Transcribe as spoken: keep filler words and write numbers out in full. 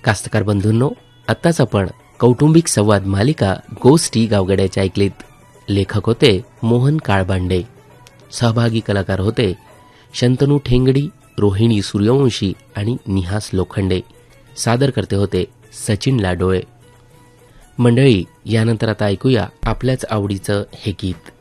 कास्तकार बंधूंनो, आत्ताच आपण कौटुंबिक संवाद मालिका गोष्टी गावगड्याच्या ऐकलीत. लेखक होते मोहन काळबांडे. सहभागी कलाकार होते शंतनू ठेंगडी, रोहिणी सूर्यवंशी आणि निहास लोखंडे. सादर करते होते सचिन लाडोळे. मंडळी, यानंतर आता ऐकूया आपल्याच आवडीचं हे गीत.